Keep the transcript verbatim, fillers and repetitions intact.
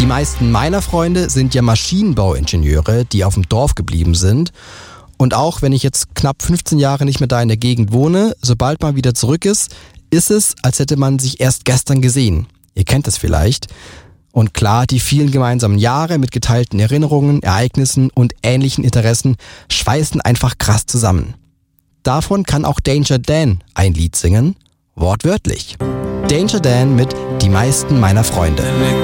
Die meisten meiner Freunde sind ja Maschinenbauingenieure, die auf dem Dorf geblieben sind. Und auch wenn ich jetzt knapp fünfzehn Jahre nicht mehr da in der Gegend wohne, sobald man wieder zurück ist, ist es, als hätte man sich erst gestern gesehen. Ihr kennt es vielleicht. Und klar, die vielen gemeinsamen Jahre mit geteilten Erinnerungen, Ereignissen und ähnlichen Interessen schweißen einfach krass zusammen. Davon kann auch Danger Dan ein Lied singen, wortwörtlich. Danger Dan mit Die meisten meiner Freunde.